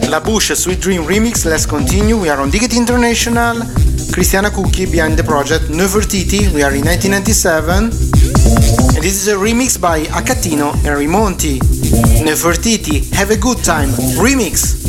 La Bush Sweet Dream remix. Let's continue. We are on Digit International. Cristiana Cookie behind the project Nefertiti. We are in 1997. And this is a remix by Acatino and Rimonti. Nefertiti, Have a Good Time remix.